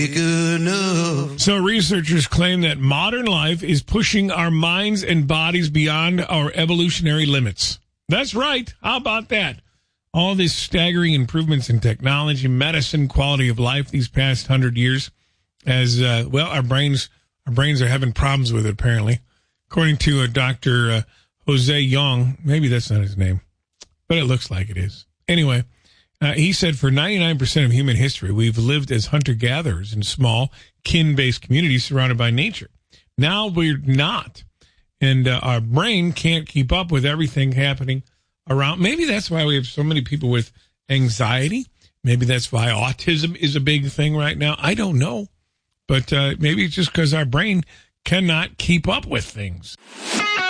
So researchers claim that modern life is pushing our minds and bodies beyond our evolutionary limits. That's right. How about that? All these staggering improvements in technology, medicine, quality of life these past 100 years, as well, our brains are having problems with it, apparently. According to Dr. Jose Young, maybe that's not his name, but it looks like it is. Anyway, he said for 99% of human history, we've lived as hunter-gatherers in small, kin-based communities surrounded by nature. Now we're not. And our brain can't keep up with everything happening around. Maybe that's why we have so many people with anxiety. Maybe that's why autism is a big thing right now. I don't know. But maybe it's just because our brain cannot keep up with things.